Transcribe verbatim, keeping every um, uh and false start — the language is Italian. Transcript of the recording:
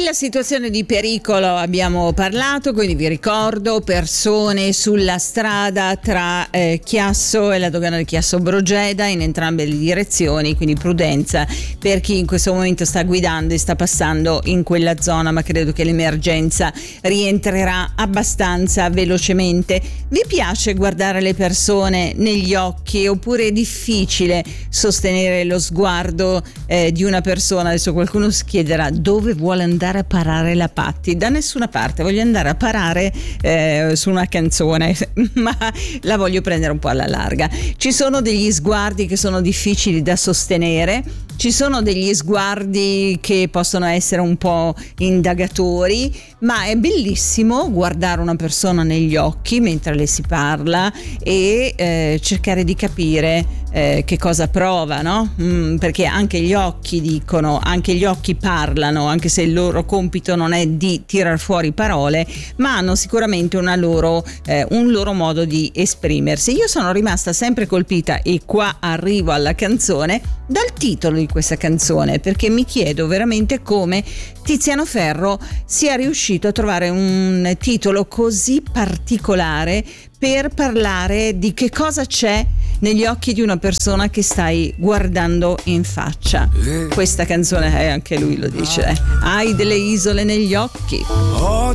Della situazione di pericolo abbiamo parlato, quindi vi ricordo persone sulla strada tra eh, Chiasso e la dogana di Chiasso Brogeda in entrambe le direzioni, quindi prudenza per chi in questo momento sta guidando e sta passando in quella zona, ma credo che l'emergenza rientrerà abbastanza velocemente. Vi piace guardare le persone negli occhi oppure è difficile sostenere lo sguardo eh, di una persona? Adesso qualcuno si chiederà dove vuole andare a parare la Patti. Da nessuna parte, voglio andare a parare eh, su una canzone ma la voglio prendere un po' alla larga. Ci sono degli sguardi che sono difficili da sostenere, ci sono degli sguardi che possono essere un po' indagatori, ma è bellissimo guardare una persona negli occhi mentre le si parla e eh, cercare di capire eh, che cosa prova, no? Mm, perché anche gli occhi dicono, anche gli occhi parlano, anche se il loro compito non è di tirar fuori parole, ma hanno sicuramente una loro, eh, un loro modo di esprimersi. Io sono rimasta sempre colpita, e qua arrivo alla canzone, dal titolo di questa canzone, perché mi chiedo veramente come Tiziano Ferro sia riuscito a trovare un titolo così particolare per parlare di che cosa c'è negli occhi di una persona che stai guardando in faccia. Questa canzone è, anche lui lo dice, hai delle isole negli occhi.